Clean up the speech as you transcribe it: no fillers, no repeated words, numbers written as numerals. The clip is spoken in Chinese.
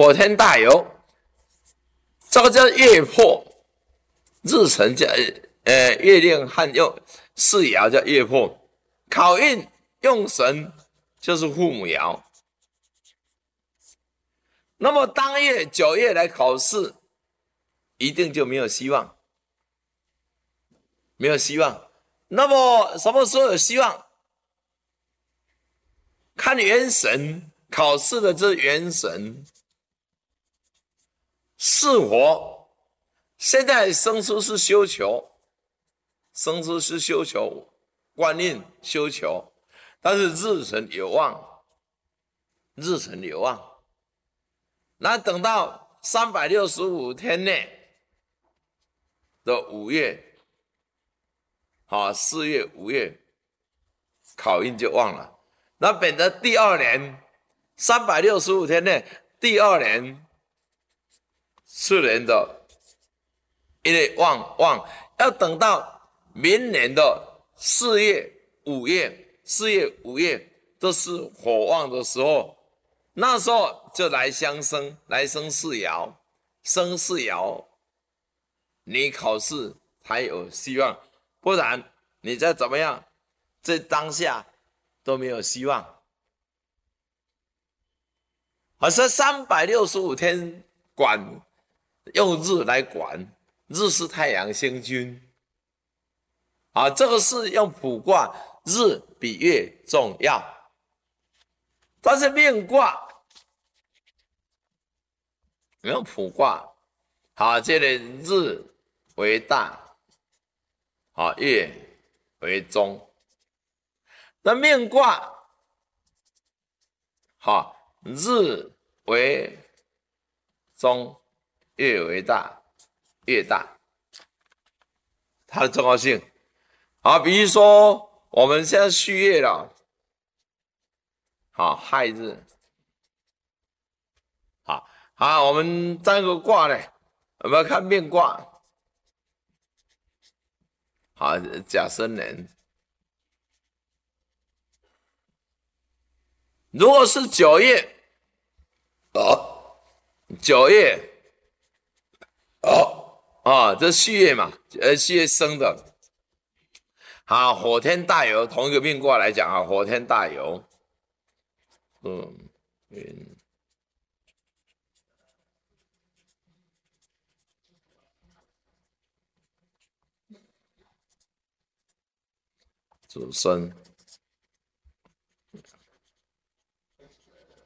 火天大有，这个叫月破，日辰叫月令汉用四爻叫月破，考运用神就是父母爻。那么当月9月来考试，一定就没有希望，没有希望。那么什么时候有希望？看元神，考试的这元神是否现在生出是修求，生出是修求，观念修求，但是日辰有望，日辰有望。那等到365天内的5月，4月、5月，考运就旺了。那本的第2年365天内，第2年次年的，因为旺，要等到明年的4月、5月，4月、5月都是火旺的时候，那时候就来相生，来生4爻，生4爻，你考试才有希望，不然你再怎么样，在当下都没有希望。而是365天管，用日来管，日是太阳星君这个是用卜卦，日比月重要。但是命卦用卜卦，这个日为大，月为中。那命卦日为中，月为大，越大，它的重要性。比如说我们现在戌月了，亥日，我们占个卦呢，我们要看命卦，甲申年，如果是9月，9月，这戌月嘛，戌月生的，火天大有，同一个命卦来讲，火天大有，主生，